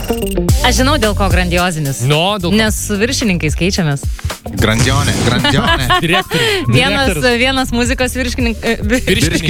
Aš žinau, dėl ko grandiozinis. No, dėl ko? Nes su viršininkais keičiamės. Grandionė. Vienas muzikos viršininkas.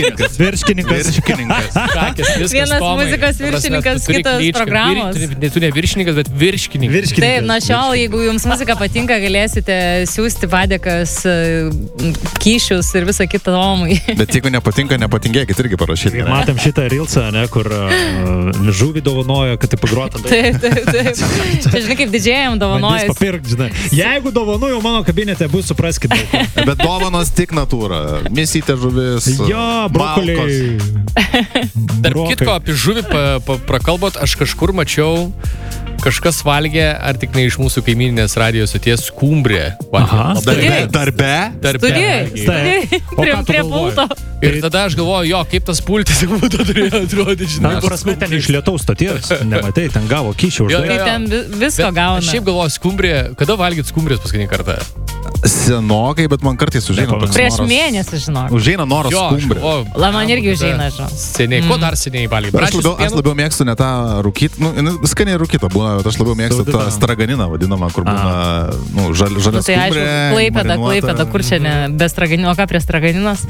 Vienas muzikos viršininkas, kitas programos. Tu ne viršininkas, bet viršininkas. Taip, nuo šiol, jeigu jums muzika patinka, galėsite siūsti padėkas, kyšius ir visą kitą Tomui. Bet jeigu nepatinka, nepatingėkit irgi parašyti. Matėm šitą reelsą, ne, kur žuvį dovanojo, kad tai pagrota. Taip. Čia žinai, kaip didžėjam dovanojas. Papirk, žinai. Jeigu dovanoju mano kabinete, bus supraskite. Bet dovanos tik natūra. Mėsytė žuvis. Jo, brokoliai. Tarp kitko, apie žuvį prakalbot, aš kažkur mačiau, kažkas valgė, ar tik ne iš mūsų kaimyninės radijo stoties skumbrė. Darbe? Studijai. Prie pulto. Ir tada aš galvoju, jo, kaip tas pultis būtų turėjo atrodyti, žinai. Prasme, ten iš Lietaus stoties. Nematai, ten gavo kyšį už tai. Ten visko gauna. Šiaip galvoju, skumbrė, kada valgyt skumbrės paskutinį kartą? Senokai, bet man kartais užeina toks noras. Prieš mėnesį, žinok. Užeina noras skumbrė. Man irgi užeina, žinok. Seniai, ko dar seniai valgyt? Aš labiau mėgstu ne tą rūkytą, skaniai rūkytą būna, bet aš labiau mėgstu tą straganiną vadinamą, kur būna žalia skumbrė. Tai aišku, Klaipėda, kur čia ne be straganino, o ką prie straganinos?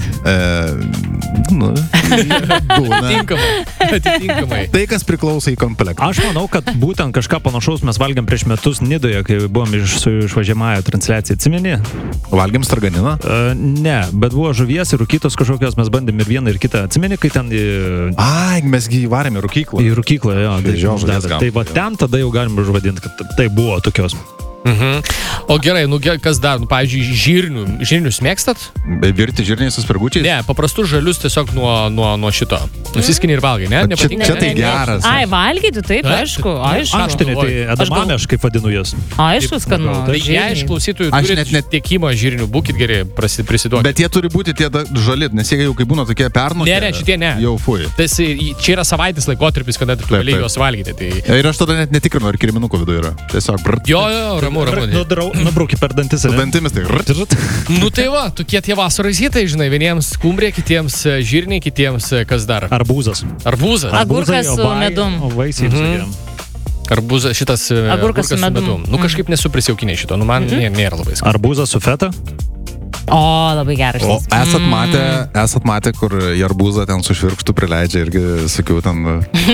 Atitinkamai. Tai, kas priklauso į komplektą. Aš manau, kad būtent kažką panašaus mes valgiam prieš metus Nidoje, kai buvom išvažiamąją transliaciją. Atsimeni? Valgiam straganiną? Ne, bet buvo žuvies ir rūkytos kažkokios, mes bandėm ir vieną ir kitą. Atsimeni, kai ten... Mes gi varėm į rūkyklą. Į rūkyklą, jo. Tai va ten tada jau galim užvadinti, kad tai buvo tokios. O gerai, kas dar, pavyzdžiui, žirnius mėgstat? Virti žirniai su spirgučiais? Ne, paprastus žalius tiesiog nuo šito. Nusiskini ir valgai, ne? Čia tai geras. Ai, valgyti, taip, aišku. Ankštinė, tai edamame aš kaip vadinu jas. Aišku, skanu. Tai jei iš klausytojų turit net tiekimo žirnių, būkit geri, prisiduokit. Bet jie turi būti tie žali, nes jie jau kai būna tokie pernuoti. Ne, šitie ne. Jau fui. Čia yra savaitės laikotarpis, kada tu gali juos valgyti. Ir aš tada net netikrinu, ar kirminukų viduje yra. Tiesiog nubrauki per dantis. Dantimis tai. Nu tai va, tokie tie vasaros hitai, žinai, vieniems skumbrė, kitiems žirniai, kitiems kas dar. Arbūzas. Agurkas su medum. O vaisiai visokiam. Arbūzas, šitas agurkas su medum. Nu kažkaip nesu prisijaukinę šito, man nėra labai skanu. Arbūzas su feta? O, labai geras. O esat matę, kur į arbūzą ten su švirkštu prileidžia irgi, sakiau, ten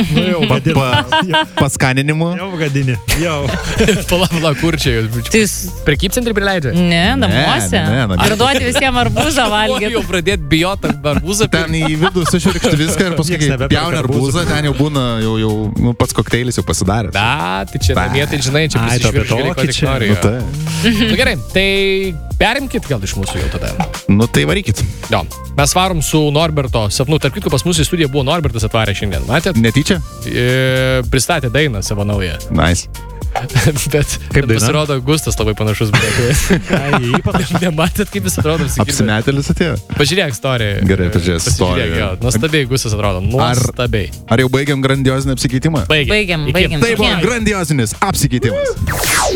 paskaninimu. Jau gadini. Jau. Pala, kur čia? Prekybcentrį prileidžia? Ne, namuose. Ir duoti visiems arbūzą valgyti. Jau pradėt bijoti arbūzą. Ten į vidų su švirkštu viską ir paskui, kai pjauni arbūzą, ten jau būna, jau pats kokteilis jau pasidarė. Da, tai čia namie, tai žinai, čia prisišvirkščiai, ko tik nori. Gerai, tai perimkit gal iš mūsų jau tada. Nu tai varykit. Jo, mes varom su Norberto sapnu. Tarp kitko pas mūsų į studiją buvo Norbertas atvarė šiandien. Matėt? Netyčia? Pristatė dainą savo naują. Nice. Bet pasirodo Gustas labai panašus. Nematėt, kaip jis atrodo? Apsimetėlis atėjo. Pažiūrėk istoriją. Gerai, pažiūrėk istoriją. Nuostabiai Gustas atrodo. Nuostabiai. Ar jau baigiam grandiozinį apsikeitimą? Baigiam. Tai buvo grandiozinis apsikeitimas.